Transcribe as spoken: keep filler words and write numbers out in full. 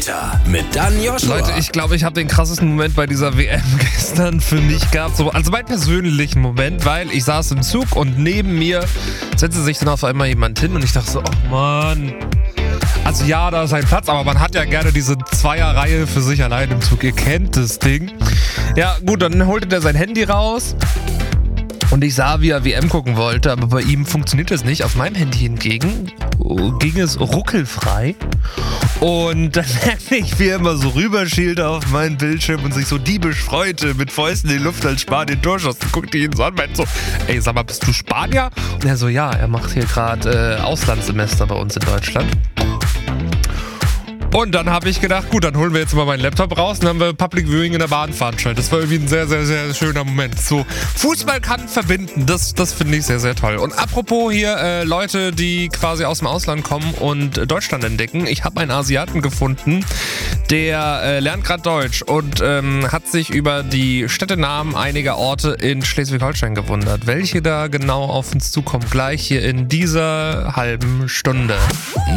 Elfmeter mit Dan Joshua. Leute, ich glaube, ich habe den krassesten Moment bei dieser W M gestern für mich gehabt. So, also meinen persönlichen Moment, weil ich saß im Zug und neben mir setzte sich dann auf einmal jemand hin und ich dachte so, oh Mann. Also ja, da ist ein Platz, aber man hat ja gerne diese Zweierreihe für sich allein im Zug. Ihr kennt das Ding. Ja gut, dann holte der sein Handy raus. Und ich sah, wie er W M gucken wollte, aber bei ihm funktioniert das nicht. Auf meinem Handy hingegen ging es ruckelfrei. Und dann merkte ich, wie er immer so rüberschielte auf meinen Bildschirm und sich so diebisch freute, mit Fäusten in die Luft, als Spanien Torschuss. Dann guckte ich ihn so an und meinte so, ey, sag mal, bist du Spanier? Und er so, ja, er macht hier gerade äh, Auslandssemester bei uns in Deutschland. Und dann habe ich gedacht, gut, dann holen wir jetzt mal meinen Laptop raus und dann haben wir Public Viewing in der Bahn veranstaltet. Das war irgendwie ein sehr, sehr, sehr schöner Moment. So, Fußball kann verbinden, das, das finde ich sehr, sehr toll. Und apropos hier äh, Leute, die quasi aus dem Ausland kommen und Deutschland entdecken. Ich habe einen Asiaten gefunden, der äh, lernt gerade Deutsch und ähm, hat sich über die Städtenamen einiger Orte in Schleswig-Holstein gewundert. Welche da genau auf uns zukommen, gleich hier in dieser halben Stunde.